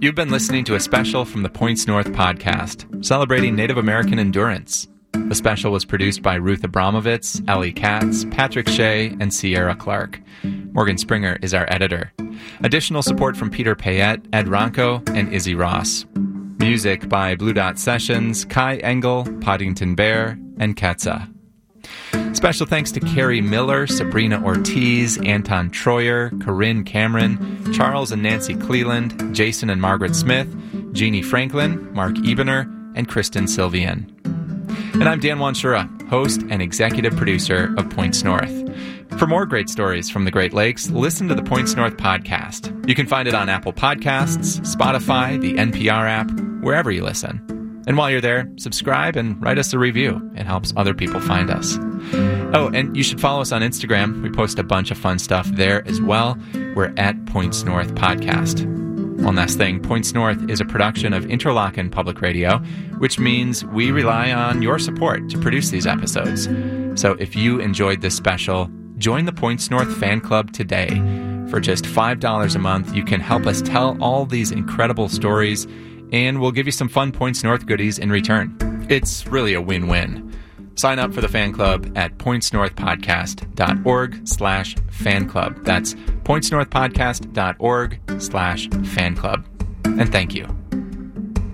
You've been listening to a special from the Points North podcast, celebrating Native American endurance. The special was produced by Ruth Abramovitz, Ellie Katz, Patrick Shea, and Sierra Clark. Morgan Springer is our editor. Additional support from Peter Payette, Ed Ronco, and Izzy Ross. Music by Blue Dot Sessions, Kai Engel, Poddington Bear, and Ketza. Special thanks to Carrie Miller, Sabrina Ortiz, Anton Troyer, Corinne Cameron, Charles and Nancy Cleland, Jason and Margaret Smith, Jeannie Franklin, Mark Ebener, and Kristen Sylvian. And I'm Dan Wanshura, host and executive producer of Points North. For more great stories from the Great Lakes, listen to the Points North podcast. You can find it on Apple Podcasts, Spotify, the NPR app, wherever you listen. And while you're there, subscribe and write us a review. It helps other people find us. Oh, and you should follow us on Instagram. We post a bunch of fun stuff there as well. We're at Points North Podcast. One last thing, Points North is a production of Interlochen Public Radio, which means we rely on your support to produce these episodes. So if you enjoyed this special, join the Points North fan club today. For just $5 a month, you can help us tell all these incredible stories, and we'll give you some fun Points North goodies in return. It's really a win-win. Sign up for the fan club at pointsnorthpodcast.org/fan club. That's pointsnorthpodcast.org/fan club. And thank you.